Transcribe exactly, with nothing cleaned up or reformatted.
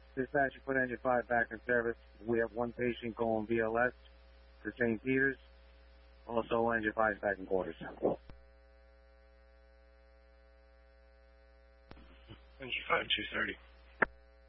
Dispatch, you put engine five back in service. We have one patient going V L S to Saint Peter's. Also, engine five is back in quarters. Engine five, two thirty.